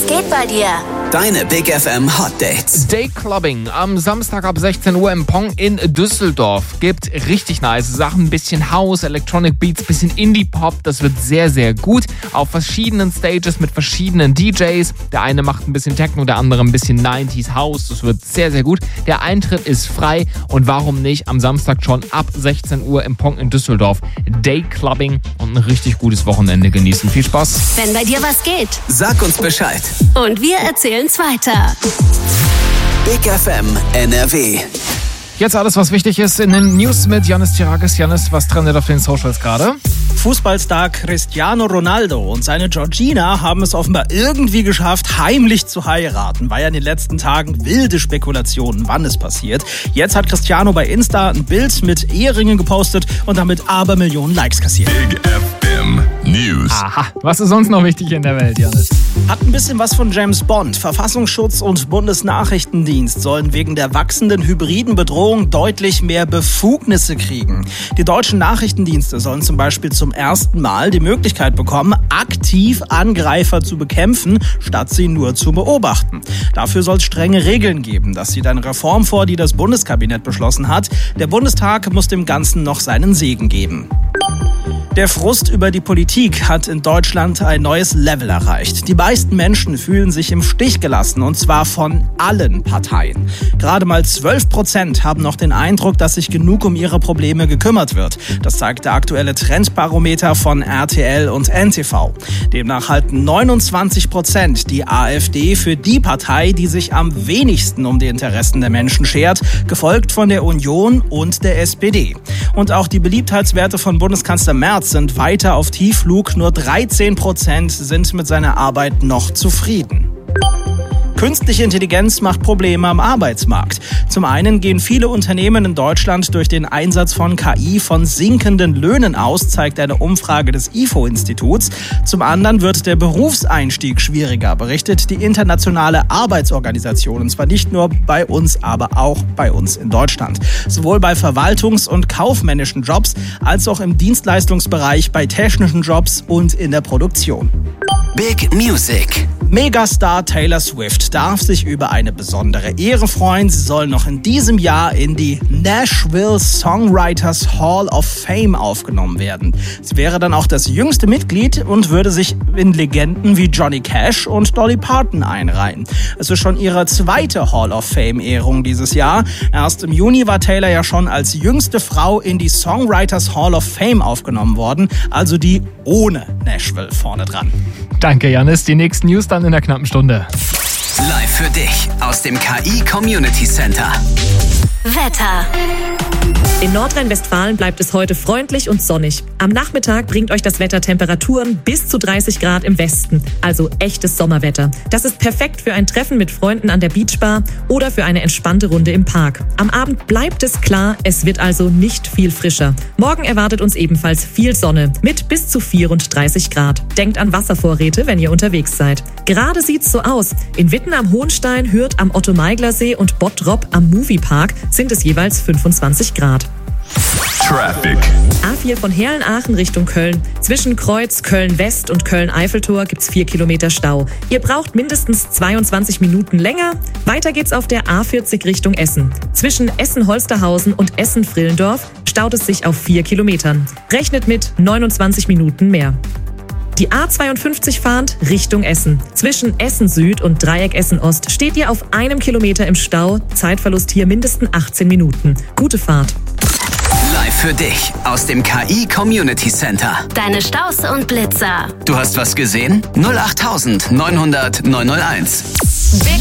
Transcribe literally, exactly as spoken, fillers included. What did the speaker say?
geht bei dir? Deine Big F M Hot Dates. Day Clubbing am Samstag ab sechzehn Uhr im Pong in Düsseldorf. Gibt richtig nice Sachen, ein bisschen House, Electronic Beats, bisschen Indie-Pop. Das wird sehr, sehr gut. Auf verschiedenen Stages mit verschiedenen D Js. Der eine macht ein bisschen Techno, der andere ein bisschen neunziger House. Das wird sehr, sehr gut. Der Eintritt ist frei und warum nicht am Samstag schon ab sechzehn Uhr im Pong in Düsseldorf. Day Clubbing und ein richtig gutes Wochenende genießen. Viel Spaß. Wenn bei dir was geht. Sag uns Bescheid. Und wir erzählen's weiter. Big F M N R W. Jetzt alles, was wichtig ist in den News mit Yannis Tirakis. Yannis, was trendet auf den Socials gerade? Fußballstar Cristiano Ronaldo und seine Georgina haben es offenbar irgendwie geschafft, heimlich zu heiraten. War ja in den letzten Tagen wilde Spekulationen, wann es passiert. Jetzt hat Cristiano bei Insta ein Bild mit Eheringen gepostet und damit Abermillionen Likes kassiert. Big F M News. Aha, was ist sonst noch wichtig in der Welt, Yannis? Hat ein bisschen was von James Bond. Verfassungsschutz und Bundesnachrichtendienst sollen wegen der wachsenden hybriden Bedrohung deutlich mehr Befugnisse kriegen. Die deutschen Nachrichtendienste sollen zum Beispiel zum ersten Mal die Möglichkeit bekommen, aktiv Angreifer zu bekämpfen, statt sie nur zu beobachten. Dafür soll es strenge Regeln geben. Das sieht eine Reform vor, die das Bundeskabinett beschlossen hat. Der Bundestag muss dem Ganzen noch seinen Segen geben. Der Frust über die Politik hat in Deutschland ein neues Level erreicht. Die meisten Menschen fühlen sich im Stich gelassen, und zwar von allen Parteien. Gerade mal zwölf Prozent haben noch den Eindruck, dass sich genug um ihre Probleme gekümmert wird. Das zeigt der aktuelle Trendbarometer von R T L und N T V. Demnach halten neunundzwanzig Prozent die AfD für die Partei, die sich am wenigsten um die Interessen der Menschen schert, gefolgt von der Union und der S P D. Und auch die Beliebtheitswerte von Bundeskanzler Merz sind weiter auf Tiefflug. Nur dreizehn Prozent sind mit seiner Arbeit noch zufrieden. Künstliche Intelligenz macht Probleme am Arbeitsmarkt. Zum einen gehen viele Unternehmen in Deutschland durch den Einsatz von K I von sinkenden Löhnen aus, zeigt eine Umfrage des I F O-Instituts. Zum anderen wird der Berufseinstieg schwieriger, berichtet die Internationale Arbeitsorganisation. Und zwar nicht nur bei uns, aber auch bei uns in Deutschland. Sowohl bei Verwaltungs- und kaufmännischen Jobs als auch im Dienstleistungsbereich, bei technischen Jobs und in der Produktion. Big Music. Megastar Taylor Swift darf sich über eine besondere Ehre freuen. Sie soll noch in diesem Jahr in die Nashville Songwriters Hall of Fame aufgenommen werden. Sie wäre dann auch das jüngste Mitglied und würde sich in Legenden wie Johnny Cash und Dolly Parton einreihen. Es ist schon ihre zweite Hall of Fame-Ehrung dieses Jahr. Erst im Juni war Taylor ja schon als jüngste Frau in die Songwriters Hall of Fame aufgenommen worden, also die ohne Nashville vorne dran. Danke, Yannis. Die nächsten News dann in der knappen Stunde. Live für dich aus dem K I Community Center. Wetter. In Nordrhein-Westfalen bleibt es heute freundlich und sonnig. Am Nachmittag bringt euch das Wetter Temperaturen bis zu dreißig Grad im Westen, also echtes Sommerwetter. Das ist perfekt für ein Treffen mit Freunden an der Beachbar oder für eine entspannte Runde im Park. Am Abend bleibt es klar, es wird also nicht viel frischer. Morgen erwartet uns ebenfalls viel Sonne mit bis zu vierunddreißig Grad. Denkt an Wasservorräte, wenn ihr unterwegs seid. Gerade sieht's so aus. In Witten am Hohenstein, Hürth am Otto-Meigler-See und Bottrop am Moviepark sind es jeweils fünfundzwanzig Grad. Traffic. A vier von Herlen-Aachen Richtung Köln. Zwischen Kreuz, Köln-West und Köln-Eiffeltor gibt's vier Kilometer Stau. Ihr braucht mindestens zweiundzwanzig Minuten länger. Weiter geht's auf der A vierzig Richtung Essen. Zwischen Essen-Holsterhausen und Essen-Frillendorf staut es sich auf vier Kilometern. Rechnet mit neunundzwanzig Minuten mehr. Die A zweiundfünfzig fahrend Richtung Essen. Zwischen Essen Süd und Dreieck Essen Ost steht ihr auf einem Kilometer im Stau. Zeitverlust hier mindestens achtzehn Minuten. Gute Fahrt. Live für dich aus dem K I Community Center. Deine Staus und Blitzer. Du hast was gesehen? null acht neun null null neun null eins.